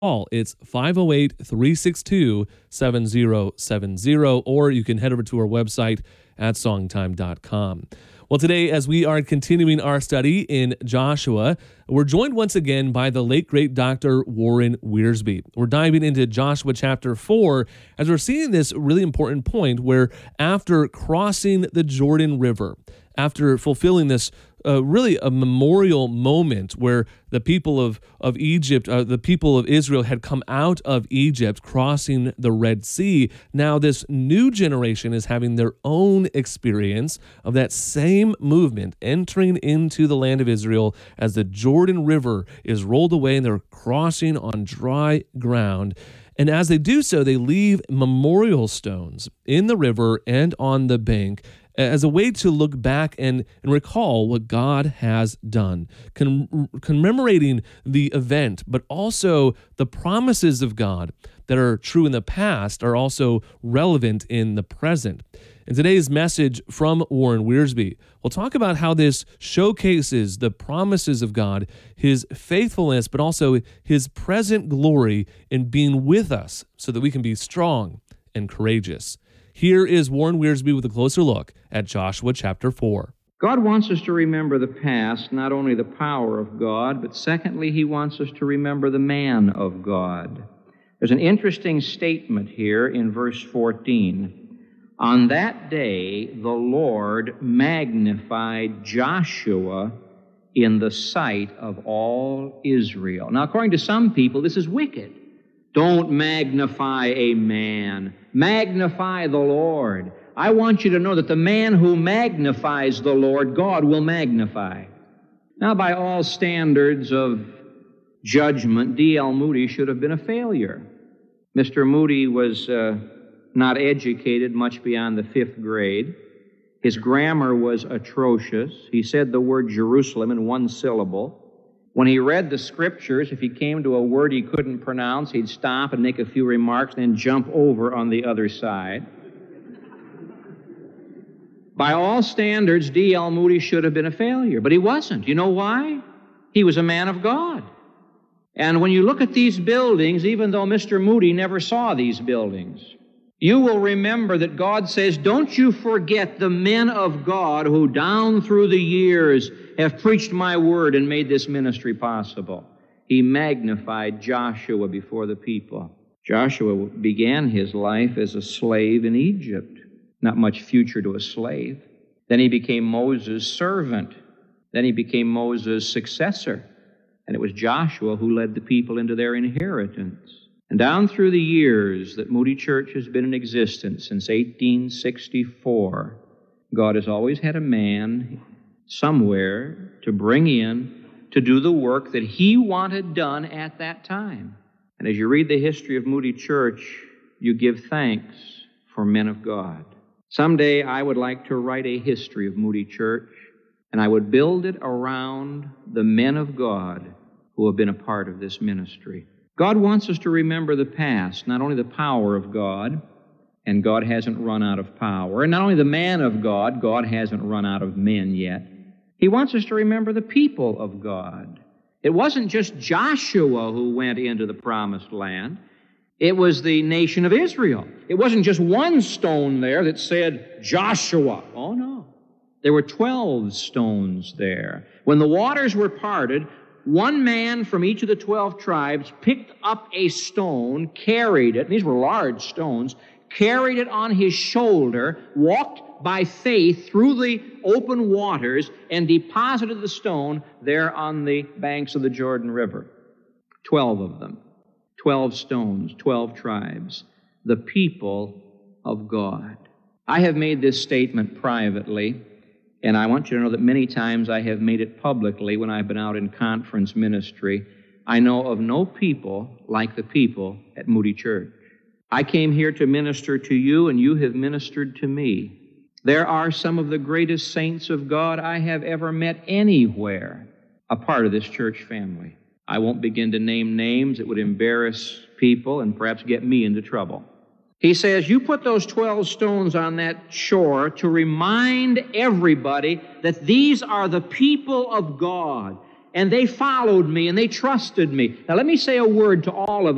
call. It's 508-362-7070, or you can head over to our website at songtime.com. Well, today, as we are continuing our study in Joshua, we're joined once again by the late, great Dr. Warren Wiersbe. We're diving into Joshua chapter 4 as we're seeing this really important point where after crossing the Jordan River, after fulfilling this really a memorial moment where the people of Egypt, the people of Israel had come out of Egypt, crossing the Red Sea. Now this new generation is having their own experience of that same movement, entering into the land of Israel as the Jordan River is rolled away and they're crossing on dry ground. And as they do so, they leave memorial stones in the river and on the bank as a way to look back and recall what God has done, commemorating the event, but also the promises of God that are true in the past are also relevant in the present. In today's message from Warren Wiersbe, we'll talk about how this showcases the promises of God, His faithfulness, but also His present glory in being with us so that we can be strong and courageous. Here is Warren Wiersbe with a closer look at Joshua chapter 4. God wants us to remember the past, not only the power of God, but secondly, He wants us to remember the man of God. There's an interesting statement here in verse 14. On that day, the Lord magnified Joshua in the sight of all Israel. Now, according to some people, this is wicked. Don't magnify a man. Magnify the Lord. I want you to know that the man who magnifies the Lord, God will magnify. Now, by all standards of judgment, D.L. Moody should have been a failure. Mr. Moody was not educated much beyond the 5th grade. His grammar was atrocious. He said the word Jerusalem in one syllable. When he read the Scriptures, if he came to a word he couldn't pronounce, he'd stop and make a few remarks, then jump over on the other side. By all standards, D.L. Moody should have been a failure, but he wasn't. You know why? He was a man of God. And when you look at these buildings, even though Mr. Moody never saw these buildings, you will remember that God says, don't you forget the men of God who down through the years have preached my word and made this ministry possible. He magnified Joshua before the people. Joshua began his life as a slave in Egypt. Not much future to a slave. Then he became Moses' servant. Then he became Moses' successor. And it was Joshua who led the people into their inheritance. And down through the years that Moody Church has been in existence, since 1864, God has always had a man somewhere to bring in to do the work that He wanted done at that time. And as you read the history of Moody Church, you give thanks for men of God. Someday I would like to write a history of Moody Church, and I would build it around the men of God who have been a part of this ministry. God wants us to remember the past, not only the power of God, and God hasn't run out of power, and not only the man of God, God hasn't run out of men yet. He wants us to remember the people of God. It wasn't just Joshua who went into the promised land. It was the nation of Israel. It wasn't just one stone there that said Joshua. Oh, no. There were 12 stones there. When the waters were parted, one man from each of the 12 tribes picked up a stone, carried it, and these were large stones, carried it on his shoulder, walked by faith through the open waters, and deposited the stone there on the banks of the Jordan River. 12 of them. 12 stones, 12 tribes. The people of God. I have made this statement privately, and I want you to know that many times I have made it publicly when I've been out in conference ministry. I know of no people like the people at Moody Church. I came here to minister to you, and you have ministered to me. There are some of the greatest saints of God I have ever met anywhere, a part of this church family. I won't begin to name names. It would embarrass people and perhaps get me into trouble. He says, you put those 12 stones on that shore to remind everybody that these are the people of God, and they followed me and they trusted me. Now let me say a word to all of us.